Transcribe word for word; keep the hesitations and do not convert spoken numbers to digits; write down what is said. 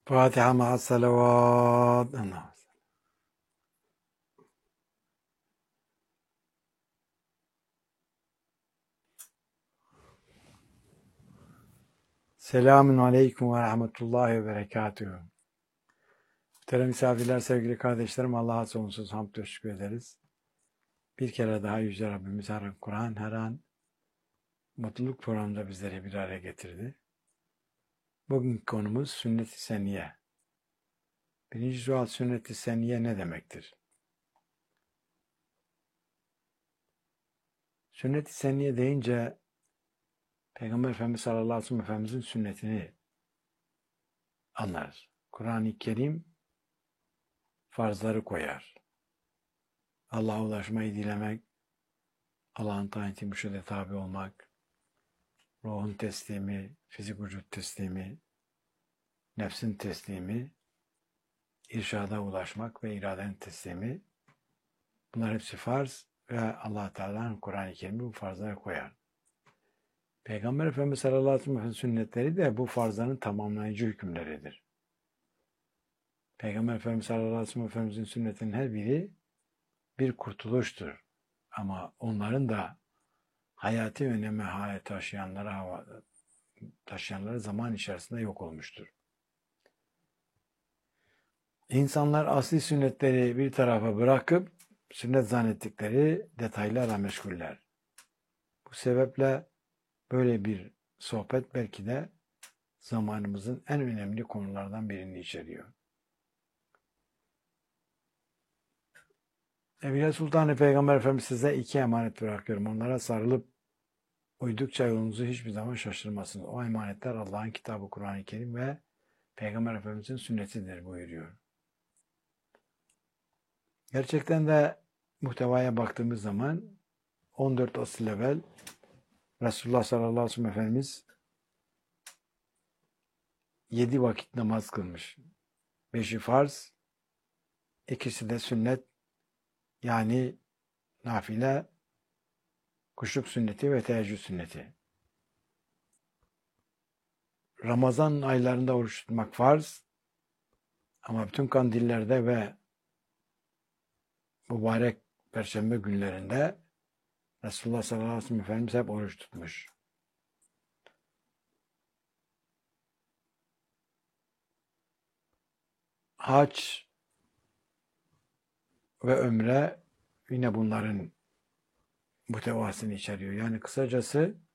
Fatiha ma'as salavat. Allah. Selamun aleyküm ve rahmetullahi ve berekatühü. Muhterem misafirler, sevgili kardeşlerim, Allah'a sonsuz hamd ve şükür ederiz. Bir kere daha Yüce Rabbimiz her an Kur'an, her an mutluluk programında bizleri bir araya getirdi. Bugünkü konumuz sünnet-i seniyye. Birinci sual, sünnet-i seniyye ne demektir? Sünnet-i seniyye deyince Peygamber Efendimiz sallallahu aleyhi ve sellem Efendimizin sünnetini anlarız. Kur'an-ı Kerim farzları koyar. Allah'a ulaşmayı dilemek, Allah'ın taati müşahede tabi olmak, ruhun teslimi, fizik vücut teslimi, nefsin teslimi, irşada ulaşmak ve iradenin teslimi, bunlar hepsi farz ve Allah Teala'nın Kur'an-ı Kerim'i bu farzları koyar. Peygamber Efendimiz sallallahu aleyhi ve sellem sünnetleri de bu farzların tamamlayıcı hükümleridir. Peygamber Efendimiz sallallahu aleyhi ve sellem Efendimizin sünnetinin her biri bir kurtuluştur. Ama onların da hayati öneme hayat taşıyanlara taşıyanları zaman içerisinde yok olmuştur. İnsanlar asli sünnetleri bir tarafa bırakıp sünnet zannettikleri detaylarla meşguller. Bu sebeple böyle bir sohbet belki de zamanımızın en önemli konulardan birini içeriyor. Evliya Sultan-ı Peygamber Efendimiz size iki emanet bırakıyorum. Onlara sarılıp uydukça yolunuzu hiçbir zaman şaşırmasınız. O emanetler Allah'ın kitabı Kur'an-ı Kerim ve Peygamber Efendimiz'in sünnetidir buyuruyor. Gerçekten de muhtevaya baktığımız zaman on dört asıl evvel Resulullah sallallahu aleyhi ve sellem Efendimiz yedi vakit namaz kılmış. Beşi farz, ikisi de sünnet, yani nafile, kuşluk sünneti ve teheccüd sünneti. Ramazan aylarında oruç tutmak farz ama bütün kandillerde ve mübarek perşembe günlerinde Resulullah sallallahu aleyhi ve sellem Efendimiz hep oruç tutmuş. Hac ve ömre yine bunların muhtevasını içeriyor. Yani kısacası